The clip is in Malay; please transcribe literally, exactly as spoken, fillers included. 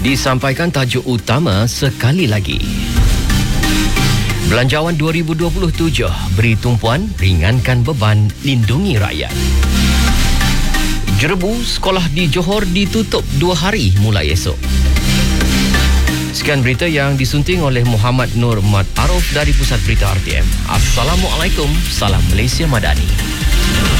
Disampaikan tajuk utama sekali lagi. Belanjawan dua ribu dua puluh tujuh, beri tumpuan, ringankan beban, lindungi rakyat. Jerebu, sekolah di Johor ditutup dua hari mulai esok. Sekian berita yang disunting oleh Muhammad Nur Mat Aruf dari Pusat Berita R T M. Assalamualaikum, salam Malaysia Madani.